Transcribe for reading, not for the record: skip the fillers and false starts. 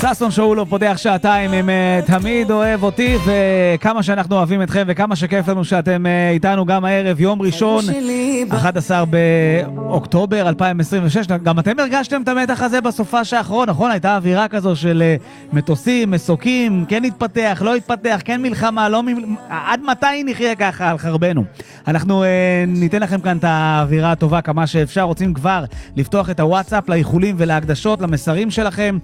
ששון שאולו פותח שעתיים עם תמיד אוהב אותי, וכמה שאנחנו אוהבים אתכם וכמה שכיף לנו שאתם איתנו גם הערב, יום ראשון 11 באוקטובר 2026. גם אתם הרגשתם את המתח הזה בסופש האחרון, נכון? הייתה אווירה כזו של מטוסים, מסוקים, כן התפתח, לא התפתח, כן מלחמה, לא עד מתי נחיה ככה על חרבנו? אנחנו ניתן לכם כאן את האווירה הטובה כמה שאפשר. רוצים כבר לפתוח את הוואטסאפ לאיחולים ולהקדשות, למסרים שלכם,